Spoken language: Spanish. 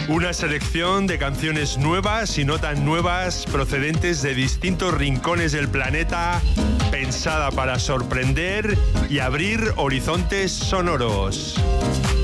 Una selección de canciones nuevas y no tan nuevas procedentes de distintos rincones del planeta, pensada para sorprender y abrir horizontes sonoros.